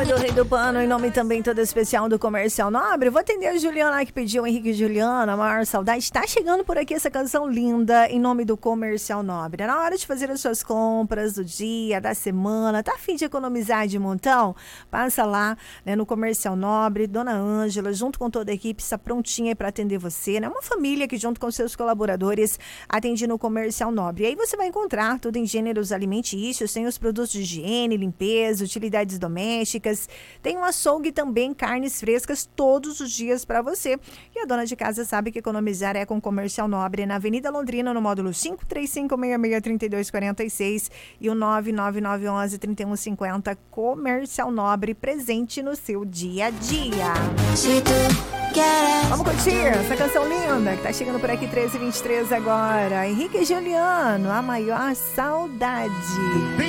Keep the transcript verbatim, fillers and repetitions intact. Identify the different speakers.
Speaker 1: do Rei do Pano, em nome também todo especial do Comercial Nobre. Vou atender a Juliana que pediu, o Henrique e Juliana, a maior saudade. Tá chegando por aqui essa canção linda em nome do Comercial Nobre. É na hora de fazer as suas compras do dia, da semana, tá a fim de economizar de montão? Passa lá, né, no Comercial Nobre. Dona Ângela, junto com toda a equipe, está prontinha para atender você, né? Uma família que junto com seus colaboradores atende no Comercial Nobre. E aí você vai encontrar tudo em gêneros alimentícios, tem os produtos de higiene, limpeza, utilidades domésticas, tem um açougue também, carnes frescas todos os dias para você. E a dona de casa sabe que economizar é com Comercial Nobre, na Avenida Londrina, no módulo cinco três cinco, seis seis, três dois quatro seis e o nove nove nove um um, três um cinco zero. Comercial Nobre, presente no seu dia a dia. Vamos curtir essa canção linda que tá chegando por aqui, treze e vinte e três agora. Henrique e Juliano, a maior saudade.